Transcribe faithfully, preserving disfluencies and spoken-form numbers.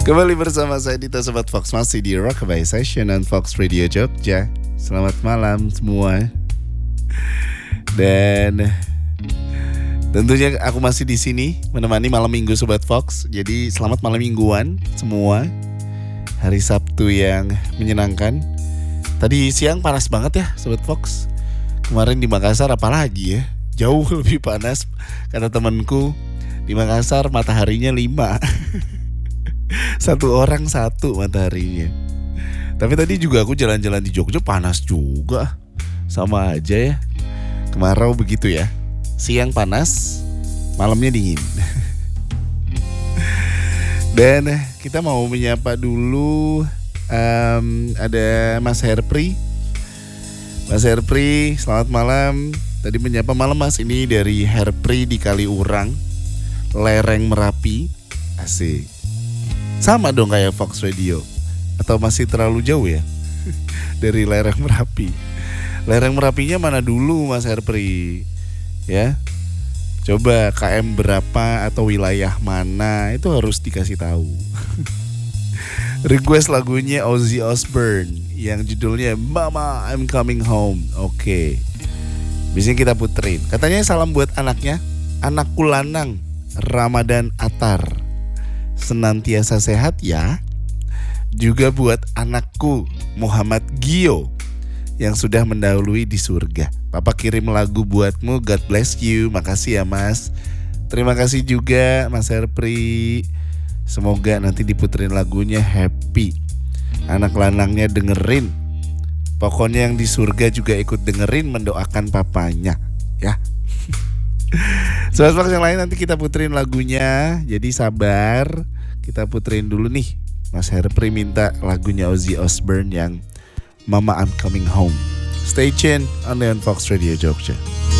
Kembali bersama saya Dito Sobat Fox, masih di Rockabye Session on Fox Radio Jogja. Selamat malam semua. Dan tentunya aku masih di sini menemani malam minggu Sobat Fox. Jadi selamat malam mingguan semua. Hari Sabtu yang menyenangkan. Tadi siang panas banget ya Sobat Fox. Kemarin di Makassar apalagi ya, jauh lebih panas. Kata temanku, di Makassar mataharinya lima. Satu orang satu mataharinya. Tapi tadi juga aku jalan-jalan di Jogja panas juga. Sama aja ya. Kemarau begitu ya. Siang panas, malamnya dingin. Dan kita mau menyapa dulu um, ada Mas Herpri. Mas Herpri, selamat malam. Tadi menyapa malam Mas, ini dari Herpri di Kaliurang, lereng Merapi. Asik. Sama dong kayak Fox Radio. Atau masih terlalu jauh ya dari lereng Merapi. Lereng Merapinya mana dulu Mas Herpri? Ya, coba K M berapa atau wilayah mana, itu harus dikasih tahu. Request lagunya Ozzy Osbourne yang judulnya Mama I'm Coming Home. Oke, biasanya kita puterin. Katanya salam buat anaknya, anakku lanang Ramadan Atar, senantiasa sehat ya. Juga buat anakku Muhammad Gio yang sudah mendahului di surga. Papa kirim lagu buatmu, God bless you. Makasih ya Mas. Terima kasih juga Mas Herpri. Semoga nanti diputerin lagunya happy. Anak lanangnya dengerin. Pokoknya yang di surga juga ikut dengerin, mendoakan papanya ya. Sobat Fox yang lain nanti kita puterin lagunya. Jadi sabar, kita puterin dulu nih. Mas Herpri minta lagunya Ozzy Osbourne yang Mama I'm Coming Home. Stay tuned on Fox Radio Jogja.